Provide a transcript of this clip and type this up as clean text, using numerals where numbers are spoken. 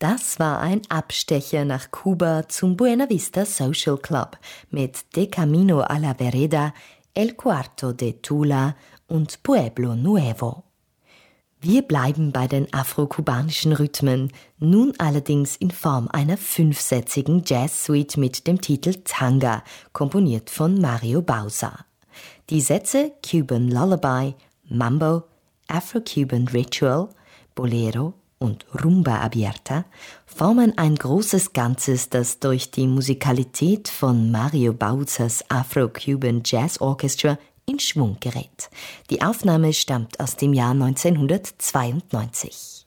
Das war ein Abstecher nach Kuba zum Buena Vista Social Club mit De Camino a la Vereda, El Cuarto de Tula und Pueblo Nuevo. Wir bleiben bei den afro-kubanischen Rhythmen, nun allerdings in Form einer 5-sätzigen Jazz-Suite mit dem Titel Tanga, komponiert von Mario Bauza. Die Sätze Cuban Lullaby, Mambo, Afro-Cuban Ritual, Bolero und Rumba Abierta formen ein großes Ganzes, das durch die Musikalität von Mario Bauzas Afro-Cuban Jazz Orchestra in Schwung gerät. Die Aufnahme stammt aus dem Jahr 1992.